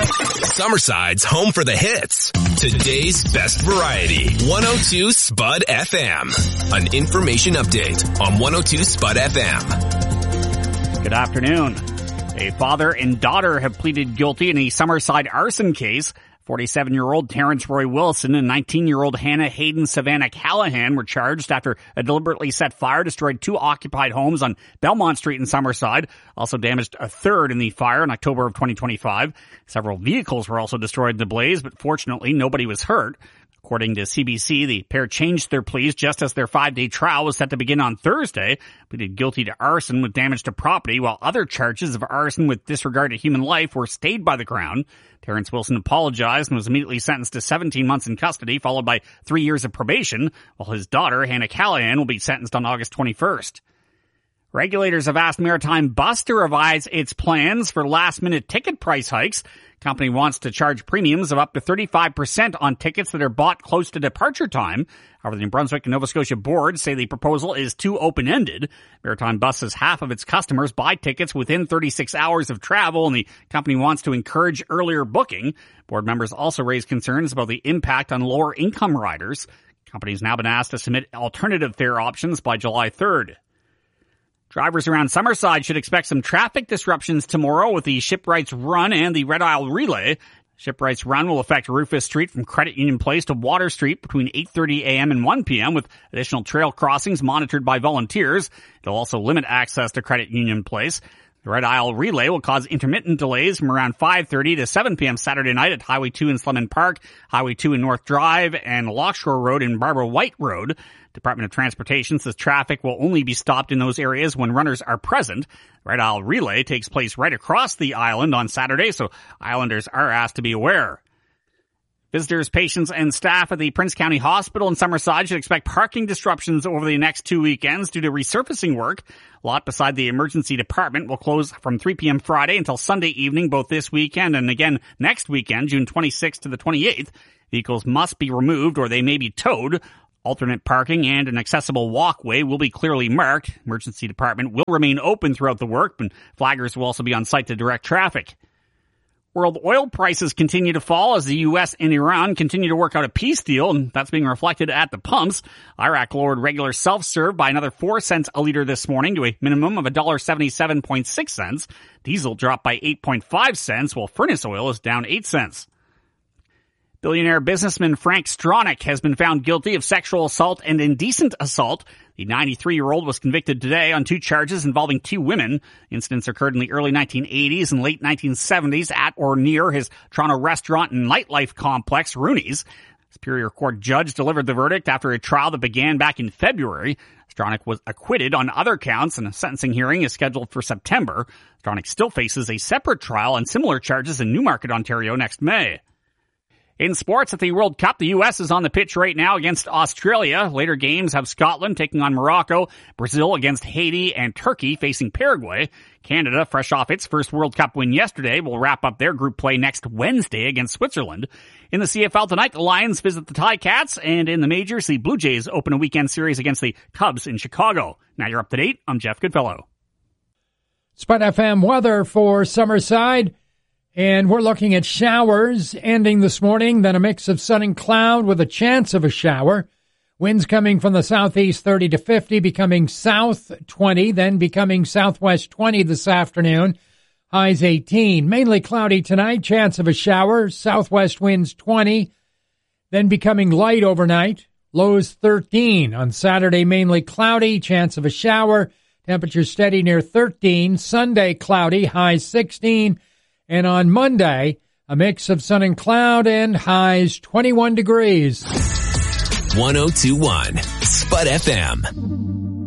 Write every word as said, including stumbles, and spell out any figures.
Summerside's home for the hits. Today's best variety. one oh two Spud F M. An information update on one oh two Spud F M. Good afternoon. A father and daughter have pleaded guilty in a Summerside arson case. forty-seven-year-old Terrence Roy Wilson and nineteen-year-old Hannah Hayden Savannah Callahan were charged after a deliberately set fire destroyed two occupied homes on Belmont Street in Summerside. Also damaged a third in the fire in October of twenty twenty-five. Several vehicles were also destroyed in the blaze, but fortunately nobody was hurt. According to C B C, the pair changed their pleas just as their five-day trial was set to begin on Thursday. Pleaded guilty to arson with damage to property, while other charges of arson with disregard to human life were stayed by the Crown. Terrence Wilson apologized and was immediately sentenced to seventeen months in custody, followed by three years of probation, while his daughter, Hannah Callahan, will be sentenced on August twenty-first. Regulators have asked Maritime Bus to revise its plans for last-minute ticket price hikes. The company wants to charge premiums of up to thirty-five percent on tickets that are bought close to departure time. However, the New Brunswick and Nova Scotia boards say the proposal is too open-ended. Maritime Bus says half of its customers buy tickets within thirty-six hours of travel, and the company wants to encourage earlier booking. Board members also raised concerns about the impact on lower-income riders. The company has now been asked to submit alternative fare options by July third. Drivers around Summerside should expect some traffic disruptions tomorrow with the Shipwrights Run and the Red Isle Relay. Shipwrights Run will affect Rufus Street from Credit Union Place to Water Street between eight thirty a.m. and one p.m. with additional trail crossings monitored by volunteers. It'll also limit access to Credit Union Place. The Red Isle Relay will cause intermittent delays from around five thirty to seven p.m. Saturday night at Highway two in Slemon Park, Highway two in North Drive, and Lockshore Road in Barbara White Road. Department of Transportation says traffic will only be stopped in those areas when runners are present. The Red Isle Relay takes place right across the island on Saturday, so Islanders are asked to be aware. Visitors, patients, and staff at the Prince County Hospital in Summerside should expect parking disruptions over the next two weekends due to resurfacing work. A lot beside the emergency department will close from three p.m. Friday until Sunday evening, both this weekend and again next weekend, June twenty-sixth to the twenty-eighth. Vehicles must be removed or they may be towed. Alternate parking and an accessible walkway will be clearly marked. Emergency department will remain open throughout the work, and flaggers will also be on site to direct traffic. World oil prices continue to fall as the U S and Iran continue to work out a peace deal, and that's being reflected at the pumps. Iraq lowered regular self-serve by another four cents a liter this morning to a minimum of one dollar seventy-seven point six cents. Diesel dropped by eight point five cents, while furnace oil is down eight cents. Billionaire businessman Frank Stronach has been found guilty of sexual assault and indecent assault. The ninety-three-year-old was convicted today on two charges involving two women. Incidents occurred in the early nineteen eighties and late nineteen seventies at or near his Toronto restaurant and nightlife complex, Rooney's. Superior Court judge delivered the verdict after a trial that began back in February. Stronach was acquitted on other counts, and a sentencing hearing is scheduled for September. Stronach still faces a separate trial on similar charges in Newmarket, Ontario next May. In sports at the World Cup, the U S is on the pitch right now against Australia. Later games have Scotland taking on Morocco, Brazil against Haiti, and Turkey facing Paraguay. Canada, fresh off its first World Cup win yesterday, will wrap up their group play next Wednesday against Switzerland. In the C F L tonight, the Lions visit the Ticats, and in the majors, the Blue Jays open a weekend series against the Cubs in Chicago. Now you're up to date. I'm Jeff Goodfellow. Spud F M weather for Summerside. And we're looking at showers ending this morning, then a mix of sun and cloud with a chance of a shower. Winds coming from the southeast thirty to fifty, becoming south twenty, then becoming southwest twenty this afternoon. Highs eighteen. Mainly cloudy tonight, chance of a shower. Southwest winds twenty, then becoming light overnight. Lows thirteen. On Saturday, mainly cloudy, chance of a shower. Temperature steady near thirteen. Sunday, cloudy, highs sixteen. And on Monday, a mix of sun and cloud and highs twenty-one degrees. one oh two point one Spud F M.